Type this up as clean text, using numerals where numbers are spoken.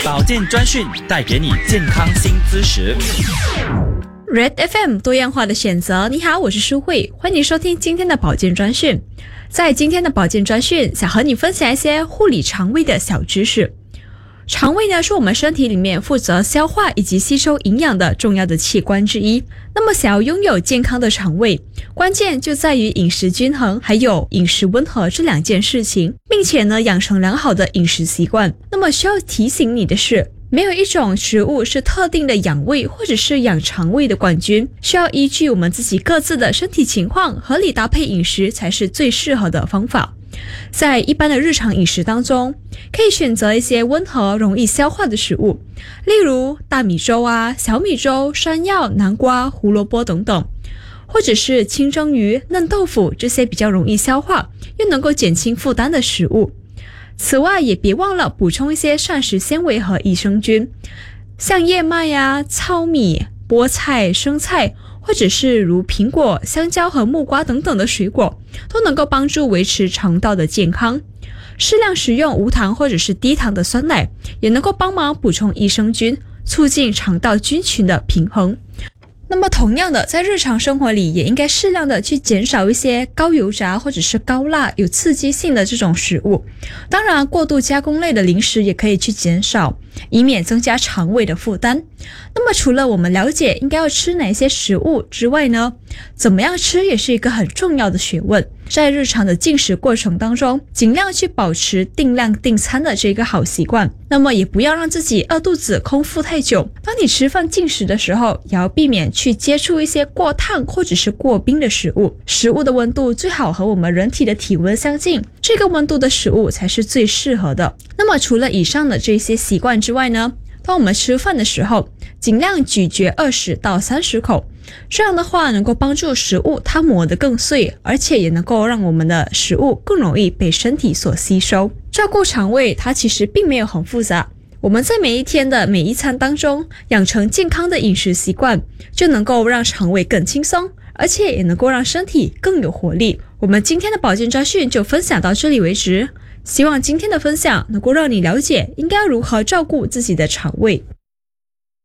保健专讯带给你健康新知识。 Red FM 多样化的选择，你好，我是舒慧，欢迎收听今天的保健专讯。在今天的保健专讯，想和你分享一些护理肠胃的小知识。肠胃呢，是我们身体里面负责消化以及吸收营养的重要的器官之一。那么想要拥有健康的肠胃，关键就在于饮食均衡还有饮食温和这两件事情，并且呢养成良好的饮食习惯。那么需要提醒你的是，没有一种食物是特定的养胃或者是养肠胃的冠军，需要依据我们自己各自的身体情况合理搭配饮食才是最适合的方法。在一般的日常饮食当中，可以选择一些温和容易消化的食物，例如大米粥啊、小米粥、山药、南瓜、胡萝卜等等，或者是清蒸鱼、嫩豆腐这些比较容易消化又能够减轻负担的食物。此外，也别忘了补充一些膳食纤维和益生菌，像燕麦啊、糙米、菠菜、生菜，或者是如苹果、香蕉和木瓜等等的水果，都能够帮助维持肠道的健康。适量食用无糖或者是低糖的酸奶，也能够帮忙补充益生菌，促进肠道菌群的平衡。那么同样的，在日常生活里也应该适量的去减少一些高油炸或者是高辣有刺激性的这种食物。当然，过度加工类的零食也可以去减少，以免增加肠胃的负担。那么除了我们了解应该要吃哪些食物之外呢，怎么样吃也是一个很重要的学问。在日常的进食过程当中，尽量去保持定量定餐的这个好习惯，那么也不要让自己饿肚子空腹太久。当你吃饭进食的时候，也要避免去接触一些过烫或者是过冰的食物。食物的温度最好和我们人体的体温相近，这个温度的食物才是最适合的。那么除了以上的这些习惯之外呢，当我们吃饭的时候，尽量咀嚼20到30口，这样的话能够帮助食物它磨得更碎，而且也能够让我们的食物更容易被身体所吸收。照顾肠胃它其实并没有很复杂，我们在每一天的每一餐当中养成健康的饮食习惯，就能够让肠胃更轻松，而且也能够让身体更有活力。我们今天的保健专讯就分享到这里为止，希望今天的分享能够让你了解应该如何照顾自己的肠胃。